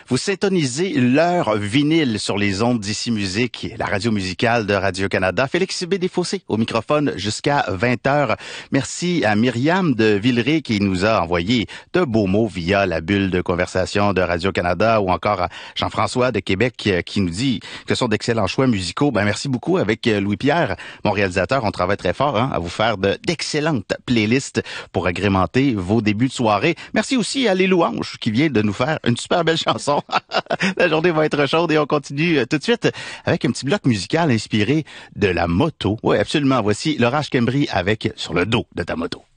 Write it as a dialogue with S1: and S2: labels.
S1: Vous syntonisez l'heure vinyle sur les ondes d'Ici Musique, la radio musicale de Radio-Canada. Félix Bédéfossé au microphone jusqu'à 20h. Merci à Myriam de Villeray qui nous a envoyé de beaux mots via la bulle de conversation de Radio-Canada, ou encore à Jean-François de Québec qui nous dit que ce sont d'excellents choix musicaux. Merci beaucoup. Avec Louis-Pierre, mon réalisateur, on travaille très fort à vous faire d'excellentes playlists pour agrémenter vos débuts de soirée. Merci aussi à Les Louanges qui vient de nous faire une super belle chanson. La journée va être chaude et on continue tout de suite avec un petit bloc musical inspiré de la moto. Oui, absolument. Voici l'Orage Cambry avec Sur le dos de ta moto.